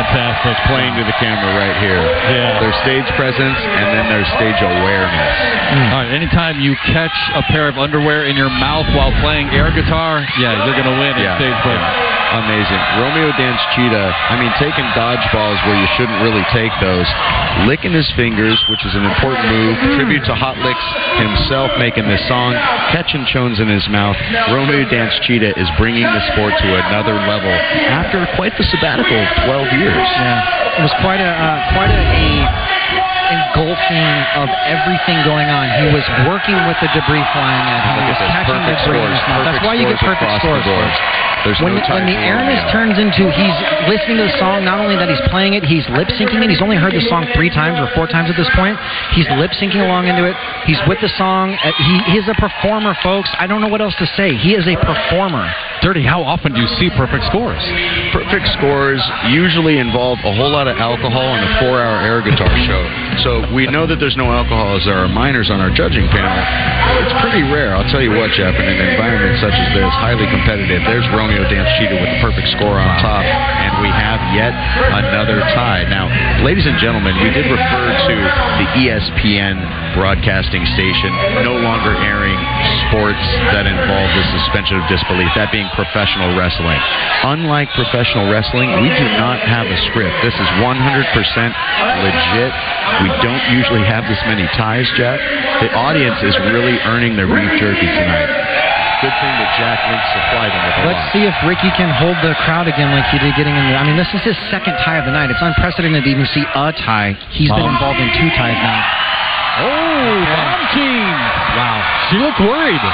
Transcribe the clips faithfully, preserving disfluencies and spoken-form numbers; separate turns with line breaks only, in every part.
fantastic.
Playing to the camera right here.
Yeah.
Their stage presence and then their stage awareness.
Mm. All right, anytime you catch a pair of underwear in your mouth while playing air guitar, yeah, you're going to win
yeah.
at stage presence.
Amazing. Romeo Dance Cheetah, I mean, taking dodgeballs where you shouldn't really take those, licking his fingers, which is an important move, tribute to Hot Licks himself making this song, catching chones in his mouth. Romeo Dance Cheetah is bringing the sport to another level after quite the sabbatical of twelve years.
Yeah, it was quite a uh, quite a, a engulfing of everything going on. He was working with the debris flying at him. He was catching debris in his mouth. That's why you get perfect scores.
There's
when,
no
when the airness turns into he's listening to the song, not only that he's playing it, he's lip syncing it. He's only heard the song three times or four times at this point. He's lip syncing along into it. He's with the song. Uh, he, he's a performer, folks. I don't know what else to say. He is a performer.
Dirty, how often do you see perfect scores?
Perfect scores usually involve a whole lot of alcohol and a four-hour air guitar show. So we know that there's no alcohol as there are minors on our judging panel. It's pretty rare. I'll tell you what, Jeff, in an environment such as this, highly competitive, there's Romeo Dance Cheetah with the perfect score on top, and we have yet another tie. Now, ladies and gentlemen, we did refer to the E S P N broadcasting station no longer airing sports that involve the suspension of disbelief, that being professional wrestling. Unlike professional wrestling, we do not have a script. This is one hundred percent legit. We don't usually have this many ties, Jack. The audience is really earning their beef jerky tonight. Good thing that Jack Link supplied them with a
Let's
lot.
see if Ricky can hold the crowd again like he did getting in the... I mean, this is his second tie of the night. It's unprecedented to even see a tie. He's been
Um,
involved in two ties now.
Oh, Mom Jeans.
Wow.
She looked worried.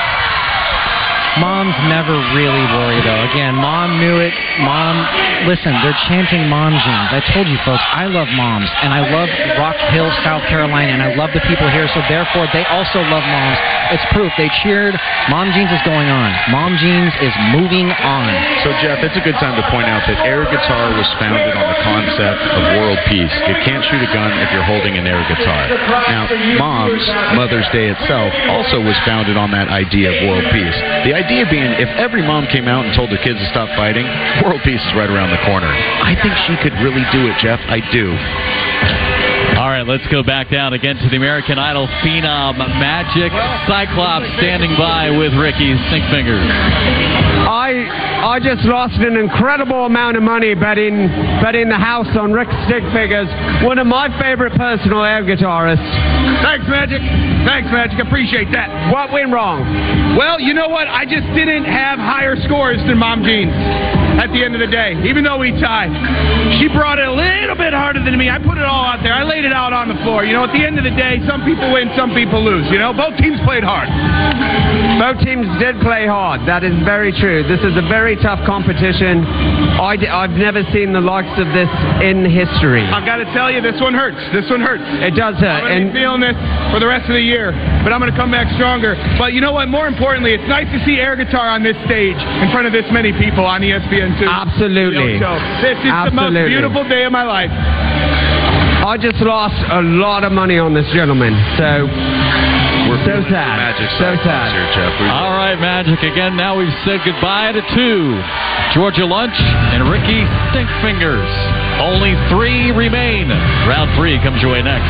Mom's never really worried, though. Again, Mom knew it. Mom, listen, they're chanting Mom Jeans. I told you, folks, I love moms, and I love Rock Hill, South Carolina, and I love the people here, so therefore they also love moms. It's proof. They cheered. Mom Jeans is going on. Mom Jeans is moving on.
So, Jeff, it's a good time to point out that air guitar was founded on the concept of world peace. You can't shoot a gun if you're holding an air guitar. Now, Mom's Mother's Day itself also was founded on that idea of world peace. The idea being, if every mom came out and told their kids to stop fighting, world peace is right around the corner. I think she could really do it, Jeff. I do.
All right, let's go back down again to the American Idol phenom, Magic Cyclops, standing by with Ricky Stinkfingers.
I I just lost an incredible amount of money betting betting the house on Rick Stinkfingers, one of my favorite personal air guitarists.
Thanks, Magic. Thanks, Magic. Appreciate that.
What went wrong?
Well, you know what? I just didn't have higher scores than Mom Jeans at the end of the day, even though we tied. She brought it a little bit harder than me. I put it all out there. I laid it out on the floor. You know, at the end of the day, some people win, some people lose. You know, both teams played hard.
Both teams did play hard. That is very true. This is a very tough competition. I d- I've never seen the likes of this in history.
I've got to tell you, this one hurts. This one hurts.
It does hurt.
I'm going to be feeling this for the rest of the year, but I'm going to come back stronger. But you know what? More importantly, it's nice to see air guitar on this stage in front of this many people on E S P N two.
Absolutely.
You know, so this is
Absolutely.
the most beautiful day of my life.
I just lost a lot of money on this gentleman, so
We're
so
feeling
sad.
Magic
So
Cyclops
sad.
here, Jeff. We-
All right, Magic. Again, now we've said goodbye to two. Georgia Lunch and Ricky Stinkfingers. Only three remain. Round three comes your way next.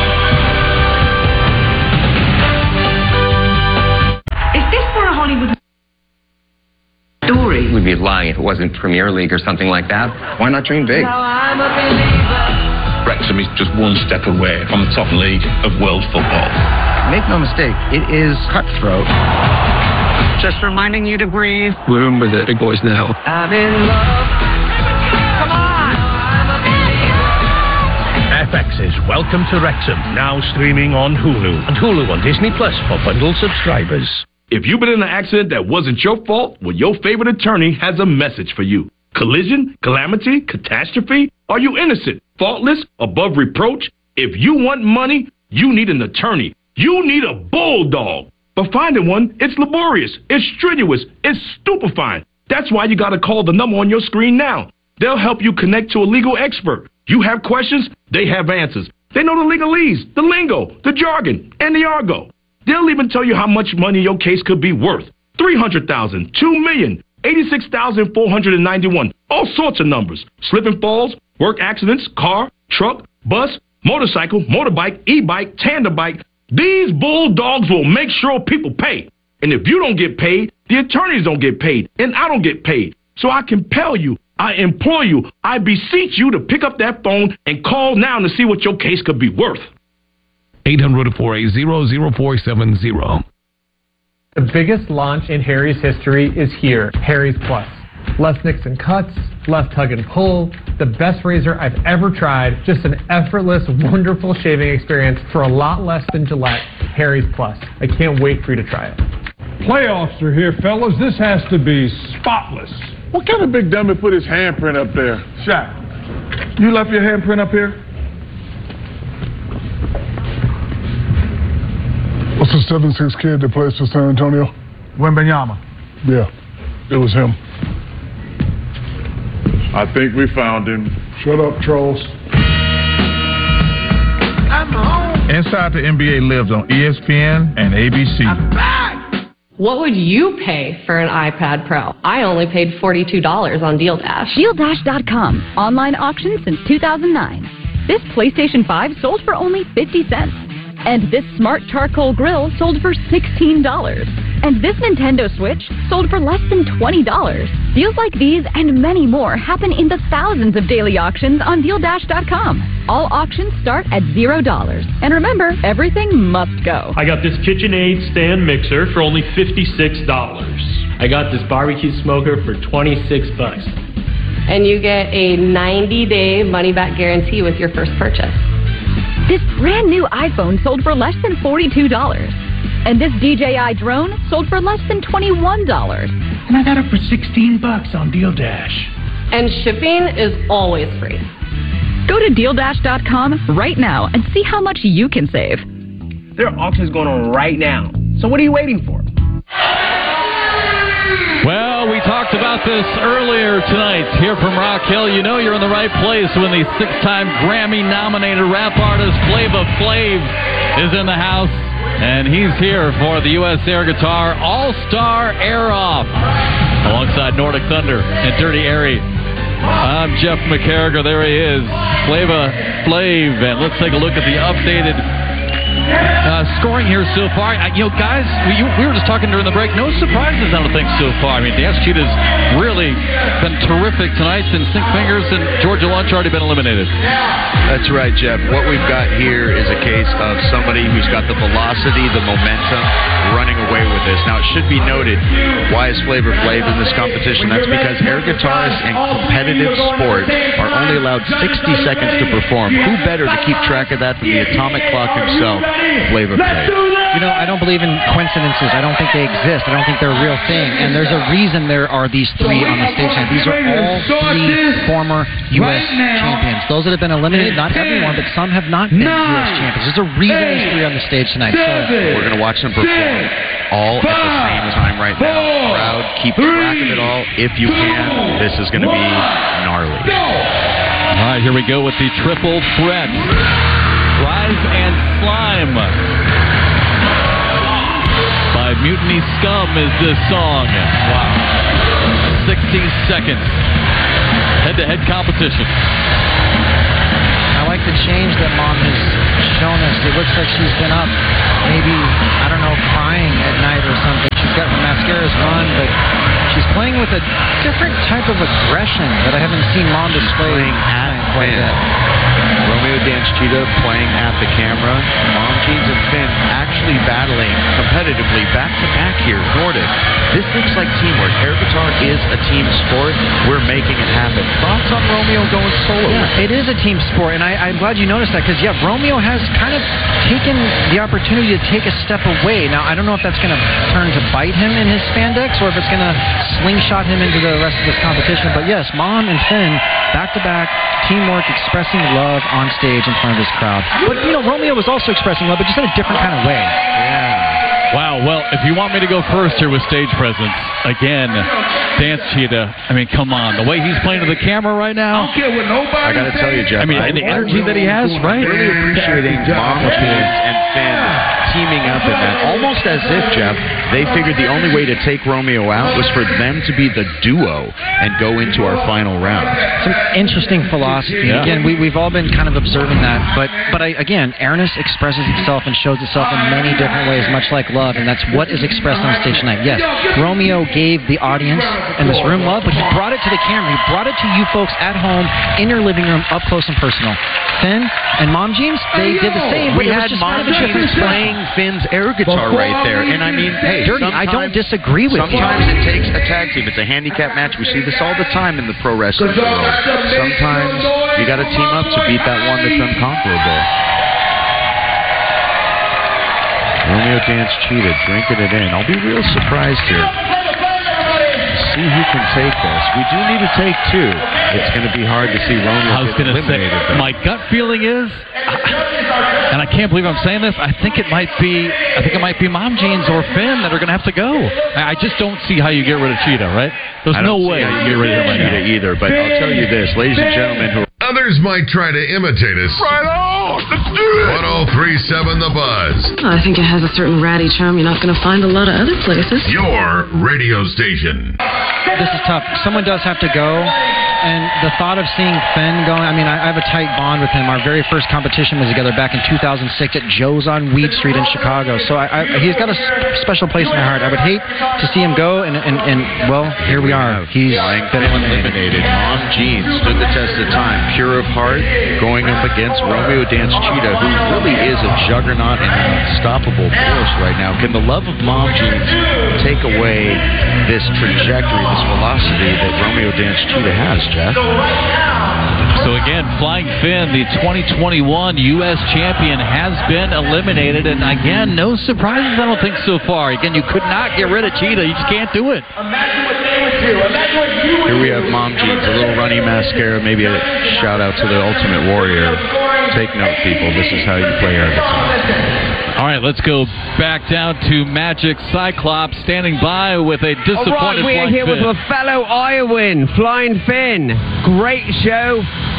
Is this for a Hollywood story?
We'd be lying if it wasn't Premier League or something like that. Why not dream big?
Wrexham is just one step away from the top league of world football.
Make no mistake, it is cutthroat.
Just reminding you to breathe.
We're in with it, big boys now.
I'm in love. Come on!
F X's Welcome to Wrexham, now streaming on Hulu. And Hulu on Disney Plus for bundle subscribers.
If you've been in an accident that wasn't your fault, well, your favorite attorney has a message for you. Collision, calamity, catastrophe? Are you innocent, faultless, above reproach? If you want money, you need an attorney. You need a bulldog. But finding one, it's laborious, it's strenuous, it's stupefying. That's why you gotta call the number on your screen now. They'll help you connect to a legal expert. You have questions, they have answers. They know the legalese, the lingo, the jargon, and the argot. They'll even tell you how much money your case could be worth. three hundred thousand dollars, two million dollars, eighty-six thousand four hundred ninety-one, all sorts of numbers. Slip and falls, Work accidents, car, truck, bus, motorcycle, motorbike, e-bike, tandem bike. These bulldogs will make sure people pay. And if you don't get paid, the attorneys don't get paid, and I don't get paid. So I compel you, I implore you, I beseech you to pick up that phone and call now to see what your case could be worth.
eight hundred, four eight zero, zero four seven zero.
The biggest launch in Harry's history is here, Harry's Plus. Less nicks and cuts, less tug and pull, the best razor I've ever tried, just an effortless, wonderful shaving experience for a lot less than Gillette. Harry's Plus. I can't wait for you to try it.
Playoffs are here, fellas. This has to be spotless. What kind of big dummy put his handprint up there? Shaq, you left your handprint up here?
What's the seven six kid that plays for San Antonio?
Wembanyama.
Yeah, it was him.
I think we found him.
Shut up, trolls.
Inside the N B A lives on E S P N and A B C.
What would you pay for an iPad Pro? I only paid forty-two dollars on Deal Dash.
Deal Dash dot com. Online auction since two thousand nine. This PlayStation five sold for only fifty cents. And this smart charcoal grill sold for sixteen dollars. And this Nintendo Switch sold for less than twenty dollars. Deals like these and many more happen in the thousands of daily auctions on Deal Dash dot com. All auctions start at zero dollars. And remember, everything must go.
I got this KitchenAid stand mixer for only fifty-six dollars. I got this barbecue smoker for twenty-six bucks.
And you get a ninety-day money-back guarantee with your first purchase.
This brand new iPhone sold for less than forty-two dollars. And this D J I drone sold for less than twenty-one dollars.
And I got it for sixteen bucks on Deal Dash.
And shipping is always free.
Go to Deal Dash dot com right now and see how much you can save.
There are auctions going on right now. So what are you waiting for?
Well, we talked about this earlier tonight here from Rock Hill. You know you're in the right place when the six-time Grammy-nominated rap artist Flava Flav is in the house. And he's here for the U S Air Guitar All-Star Air-Off alongside Nordic Thunder and Dirty Harry. I'm Jeff McCarriger. There he is, Flava Flav. And let's take a look at the updated Uh, scoring here so far. I, you know, guys, we, you, we were just talking during the break. No surprises, I don't think, so far. I mean, the Cheetah's really been terrific tonight since Stick Fingers and Georgia Lunch already been eliminated.
That's right, Jeff. What we've got here is a case of somebody who's got the velocity, the momentum, running away with this. Now, it should be noted, why is Flava Flav in this competition? That's because air guitarists in competitive sport are only allowed sixty seconds to perform. Who better to keep track of that than the atomic clock himself? Flava Flav.
You know, I don't believe in coincidences. I don't think they exist. I don't think they're a real thing. And there's a reason there are these three on the stage tonight. These are all three former U S champions. Those that have been eliminated, not everyone, but some have not been U S champions. There's a reason there's three on the stage tonight. So
we're going to watch them perform all at the same time right now. Crowd, keep track of it all if you can. This is going to be gnarly.
All right, here we go with the triple threat. Rise and Slime by Mutiny Scum is this song. Wow. sixty seconds. Head-to-head competition.
I like the change that Mom has shown us. It looks like she's been up maybe, I don't know, crying at night or something. She's got the mascara's run, but she's playing with a different type of aggression that I haven't seen Mom display quite yet.
Romeo Dance Cheetah playing at the camera. Mom Jeans and Finn actually battling competitively back-to-back here. Nordic. This looks like teamwork. Air guitar is a team sport. We're making it happen. Thoughts on Romeo going solo?
Yeah, it is a team sport, and I, I'm glad you noticed that because, yeah, Romeo has kind of taken the opportunity to take a step away. Now, I don't know if that's going to turn to bite him in his spandex or if it's going to slingshot him into the rest of this competition. But, yes, Mom and Finn, back-to-back, teamwork, expressing love on stage in front of this crowd. But, you know, Romeo was also expressing love, but just in a different kind of way.
Yeah.
Wow, well, if you want me to go first here with stage presence, again, Dance Cheetah. I mean, come on. The way he's playing to the camera right now.
I don't care what nobody
I got to tell you, Jeff.
I mean, and the energy that he has, right?
Really appreciating Mom Jeans and Finn teaming up in that. Almost as if, Jeff, they figured the only way to take Romeo out was for them to be the duo and go into our final round.
Some interesting philosophy.
Yeah.
Again, we, we've all been kind of observing that. But, but I, again, airness expresses itself and shows itself in many different ways, much like love, and that's what is expressed on stage tonight. Yes, Romeo gave the audience in this room love, but he brought it to the camera. He brought it to you folks at home, in your living room, up close and personal. Finn and Mom Jeans, they did the same.
We
but it
had
was just
Mom
kind of a
Jeans
different
playing Finn's air guitar right there. And I mean, hey,
Dirty, I don't disagree with you.
Sometimes it takes a tag team. It's a handicap match. We see this all the time in the pro wrestling world. Sometimes you got to team up to beat that one that's unconquerable. Romeo Dance Cheetah drinking it in. I'll be real surprised here. See who can take this. We do need to take two. It's going to be hard to see Romeo
I was
get
going to say,
eliminated. though.
my gut feeling is, and I can't believe I'm saying this, I think it might be, I think it might be Mom Jeans or Finn that are going to have to go. I I just don't see how you get rid of Cheetah, right? There's
I
no
don't see
way
how
you get rid of him right now.
Cheetah either, but I'll tell you this, ladies and gentlemen, who
Others might try to imitate us.
Right on! Let's do it!
one oh three point seven The Buzz.
I think it has a certain ratty charm you're not going to find a lot of other places.
Your radio station.
This is tough. Someone does have to go, and the thought of seeing Finn going, I mean, I, I have a tight bond with him. Our very first competition was together back in two thousand six at Joe's on Weed Street in Chicago. So I, I, he's got a s- special place in my heart. I would hate to see him go, and, and, and well, here we are. He's been eliminated.
eliminated. Mom Jeans stood the test of time. Pure of heart, going up against Romeo Dance Cheetah, who really is a juggernaut and an unstoppable force right now. Can the love of Mom Jeans take away this trajectory, this velocity that Romeo Dance Cheetah has, Jeff?
So again, Flying Finn, the twenty twenty-one U S champion, has been eliminated. And again, no surprises, I don't think, so far. Again, you could not get rid of Cheetah. You just can't do it.
Here we have Mom Jeans, a little runny mascara, maybe a shout out to the Ultimate Warrior. Take note, people. This is how you play air guitar.
All right, let's go back down to Magic Cyclops, standing by with a disappointed
All right, we are
Flying
here
Finn.
with a fellow Iowan, Flying Finn. Great show.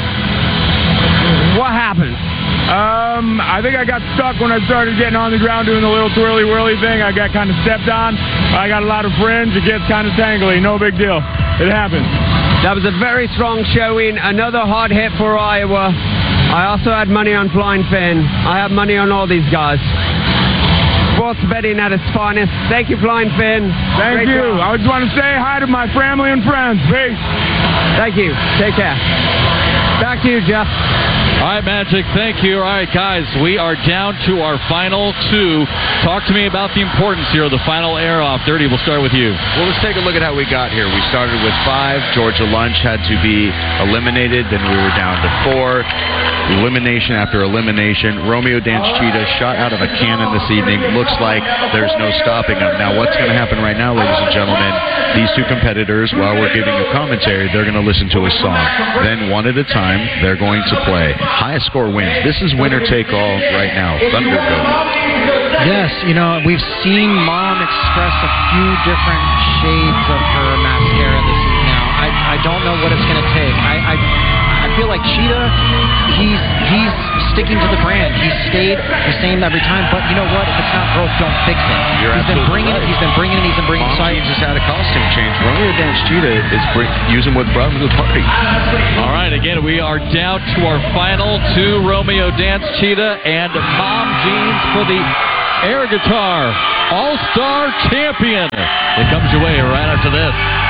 What happened?
Um, I think I got stuck when I started getting on the ground doing the little twirly whirly thing. I got kind of stepped on. I got a lot of friends. It gets kind of tangly. No big deal. It happens.
That was a very strong showing. Another hard hit for Iowa. I also had money on Flying Finn. I have money on all these guys. Sports betting at its finest. Thank you, Flying Finn.
Thank
Great
you.
job.
I just want to say hi to my family and friends. Peace.
Thank you. Take care. Back to you, Jeff.
All right, Magic, thank you. All right, guys, we are down to our final two. Talk to me about the importance here of the final air-off. Dirty, we'll start with you.
Well, let's take a look at how we got here. We started with five. Georgia Lunch had to be eliminated. Then we were down to four. Elimination after elimination. Romeo Dance Cheetah shot out of a cannon this evening. Looks like there's no stopping them. Now, what's going to happen right now, ladies and gentlemen? These two competitors, while we're giving a commentary, they're going to listen to a song. Then, one at a time, they're going to play. Highest score wins. This is winner take all right now. Thunderdome.
Yes, you know, we've seen Mom express a few different shades of her mascara this evening now. I, I don't know what it's going to take. I, I I feel like Cheetah, he's he's sticking to the brand. He's stayed the same every time. But you know what? If it's not broke, don't fix it.
You're
he's been bringing
right.
it. He's been bringing it. He's been bringing it.
Mom Jeans has had a costume change. Romeo Dance Cheetah is bring, using what brought him to the party.
All right, again, we are down to our final two, Romeo Dance Cheetah and Mom Jeans for the air guitar all-star champion. It comes your way right after this.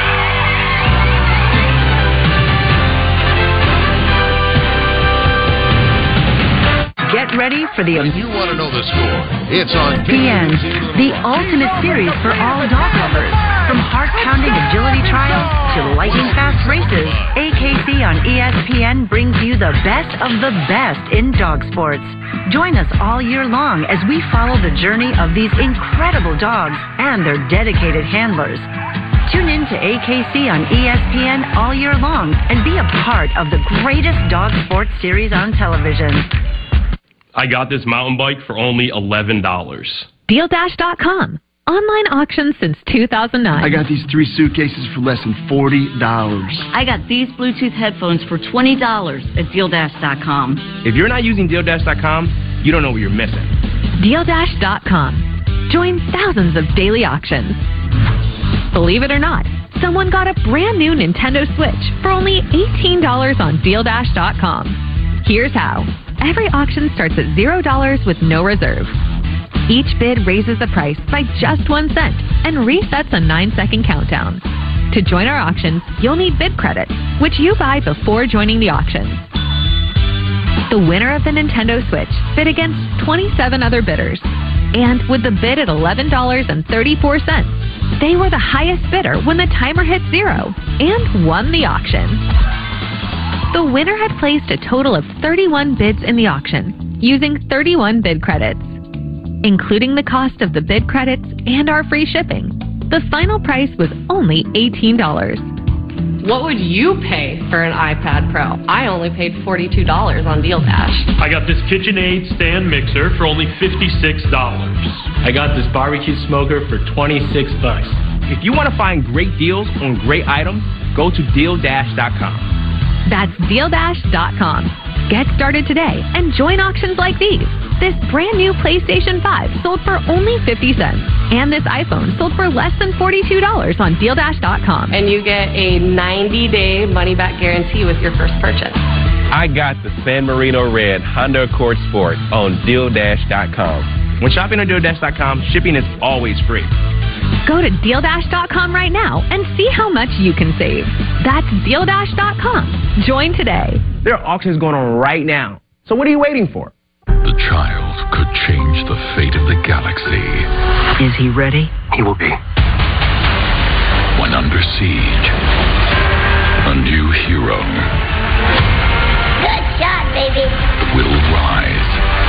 Get ready for the...
If you want to know the score, it's on
The End, the ultimate series for all dog lovers. From heart-pounding agility trials to lightning-fast races, A K C on E S P N brings you the best of the best in dog sports. Join us all year long as we follow the journey of these incredible dogs and their dedicated handlers. Tune in to A K C on E S P N all year long and be a part of the greatest dog sports series on television.
I got this mountain bike for only eleven dollars.
Deal Dash dot com.
Online auctions since two thousand nine.
I got these three suitcases for less than forty dollars.
I got these Bluetooth headphones for twenty dollars at Deal Dash dot com.
If you're not using Deal Dash dot com, you don't know what you're missing.
Deal Dash dot com. Join thousands of daily auctions. Believe it or not, someone got a brand new Nintendo Switch for only eighteen dollars on Deal Dash dot com. Here's how. Every auction starts at zero dollars with no reserve. Each bid raises the price by just one cent and resets a nine second countdown. To join our auctions, you'll need bid credits, which you buy before joining the auction. The winner of the Nintendo Switch bid against twenty-seven other bidders. And with the bid at eleven dollars and thirty-four cents, they were the highest bidder when the timer hit zero and won the auction. The winner had placed a total of thirty-one bids in the auction, using thirty-one bid credits. Including the cost of the bid credits and our free shipping, the final price was only eighteen dollars.
What would you pay for an iPad Pro? I only paid forty-two dollars on Deal Dash.
I got this KitchenAid stand mixer for only fifty-six dollars. I got this barbecue smoker for twenty-six bucks.
If you want to find great deals on great items, go to Deal Dash dot com.
That's Deal Dash dot com. Get started today and join auctions like these. This brand new PlayStation five sold for only fifty cents. And this iPhone sold for less than forty-two dollars on Deal Dash dot com.
And you get a ninety day money back guarantee with your first purchase.
I got the San Marino Red Honda Accord Sport on Deal Dash dot com. When shopping on Deal Dash dot com, shipping is always free.
Go to Deal Dash dot com right now and see how much you can save. That's Deal Dash dot com. Join today.
There are auctions going on right now. So what are you waiting for?
The child could change the fate of the galaxy.
Is he ready?
He will be. When under siege, a new hero
Good shot, baby.
will rise.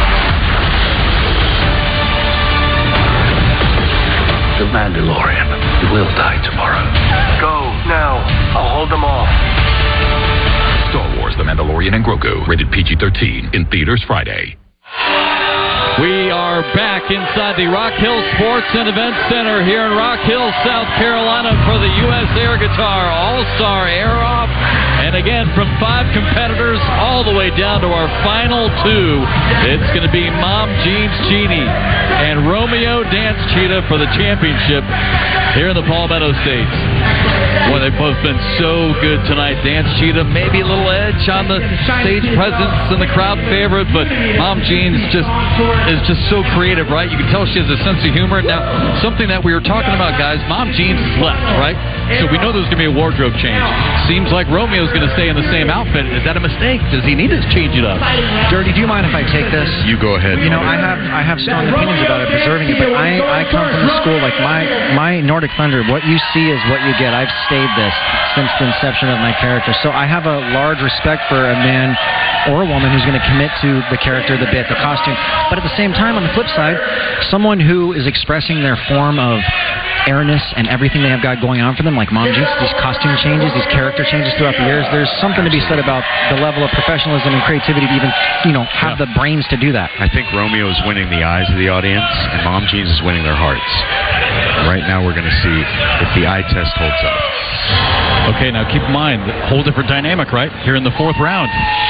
The Mandalorian will die tomorrow.
Go, now. I'll hold them off.
Star Wars The Mandalorian and Grogu, rated P G thirteen, in theaters Friday.
We are back inside the Rock Hill Sports and Event Center here in Rock Hill, South Carolina for the U S Air Guitar All-Star Air Off. And again, from five competitors all the way down to our final two, it's going to be Mom Jeans Genie and Romeo Dance Cheetah for the championship here in the Palmetto States. Boy, they've both been so good tonight. Dance Cheetah, maybe a little edge on the stage presence and the crowd favorite, but Mom Jeans just is just so creative, right? You can tell she has a sense of humor. Now, something that we were talking about, guys, Mom Jeans is left, right? So we know there's going to be a wardrobe change. Seems like Romeo's going to stay in the same outfit. Is that a mistake? Does he need to change it up?
Dirty, do you mind if I take this?
You go ahead.
You know, I have I have strong opinions about it, preserving it, but I, I come from the school, like my, my Nordic Thunder, what you see is what you get. I've stayed this since the inception of my character. So I have a large respect for a man or a woman who's going to commit to the character, the bit, the costume. But at the same time, on the flip side, someone who is expressing their form of airness and everything they have got going on for them, like Mom Jeans, these costume changes, these character changes throughout the years, there's something to be said about the level of professionalism and creativity to even, you know, have yeah. the brains to do that.
I think Romeo is winning the eyes of the audience, and Mom Jeans is winning their hearts. Right now, we're going to see if the eye test holds up.
Okay, now keep in mind, whole different dynamic, right? Here in the fourth round.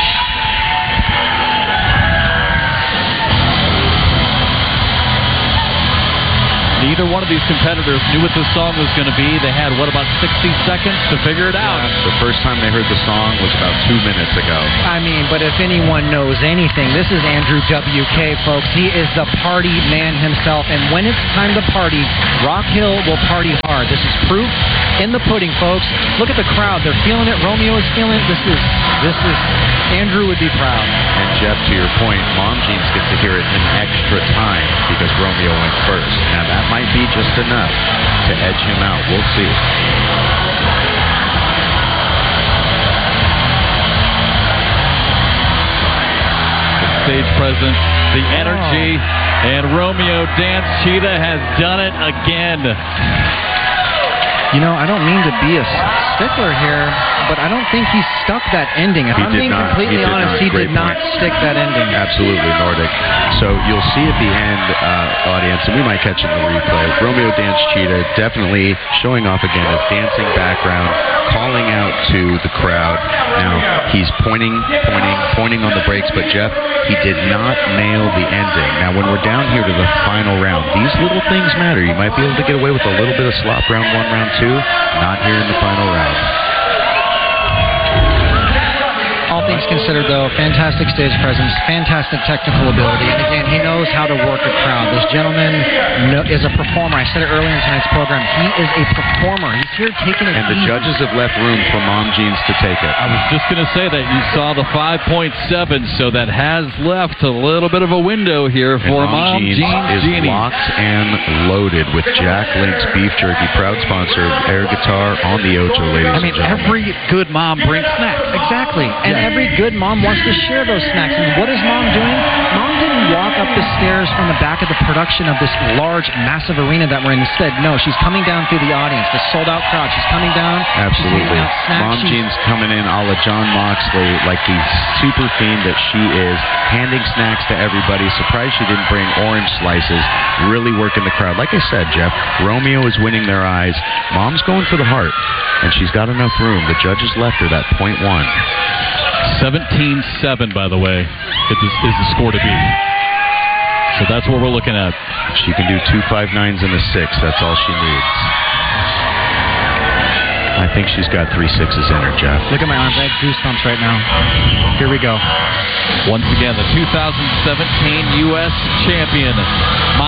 Neither one of these competitors knew what this song was going to be. They had, what, about sixty seconds to figure it out?
Yeah, the first time they heard the song was about two minutes ago.
I mean, but if anyone knows anything, this is Andrew W K, folks. He is the party man himself. And when it's time to party, Rock Hill will party hard. This is proof in the pudding, folks. Look at the crowd. They're feeling it. Romeo is feeling it. This is, this is, Andrew would be proud.
And Jeff, to your point, Mom Jeans gets to hear it in extra time because Romeo went first. Now, that might be just enough to edge him out. We'll see.
The stage presence, the energy, oh. and Romeo Dance Cheetah has done it again.
You know, I don't mean to be a stickler here, but I don't think he stuck that ending. If
He
I'm
did
being
not.
completely
He did
honest,
not.
he
Great
did not
point.
stick that ending.
Absolutely, Nordic. So you'll see at the end, uh, audience, and we might catch it in the replay, Romeo Dance Cheetah definitely showing off again his dancing background, calling out to the crowd. Now, he's pointing, pointing, pointing on the brakes, but Jeff, he did not nail the ending. Now, when we're down here to the final round, these little things matter. You might be able to get away with a little bit of slop round one, round two, not here in the final round.
All things considered, though, fantastic stage presence, fantastic technical ability, and again, he knows how to work a crowd. This gentleman no, is a performer. I said it earlier in tonight's program. He is a performer. He's here taking it
And the
easy.
judges have left room for Mom Jeans to take it.
I was just going to say that you saw the five point seven, so that has left a little bit of a window here for
And Mom,
Mom
Jeans,
Jeans
is
Genie.
locked and loaded with Jack Link's Beef Jerky, proud sponsor of Air Guitar on the Ocho, ladies
I mean,
and gentlemen.
every good mom brings snacks. Exactly. And
Yeah.
every good mom wants to share those snacks. And what is mom doing? Mom didn't walk up the stairs from the back of the production of this large, massive arena that we're in. Instead, no, she's coming down through the audience, the sold-out crowd. She's coming down. She's
Absolutely.
handing out snacks.
Mom
She's-
Jeans coming in a la John Moxley, like the super fiend that she is, handing snacks to everybody. Surprised she didn't bring orange slices, really working the crowd. Like I said, Jeff, Romeo is winning their eyes. Mom's going for the heart, and she's got enough room. The judges left her that point one.
seventeen seven, by the way, is the, is the score to beat. So that's what we're looking at.
She can do two five nines and a six. That's all she needs. I think she's got three sixes in her, Jeff.
Look at my arms. I have goosebumps right now. Here we go.
Once again, the two thousand seventeen U S champion,